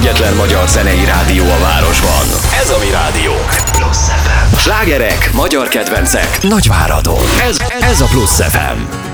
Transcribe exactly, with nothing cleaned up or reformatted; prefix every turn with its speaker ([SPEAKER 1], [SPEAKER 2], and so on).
[SPEAKER 1] egyetlen magyar zenei rádió a városban. Ez a mi rádiónk. Plusz ef em. Slágerek, magyar kedvencek, Nagyváradon. Ez, ez a Plusz ef em.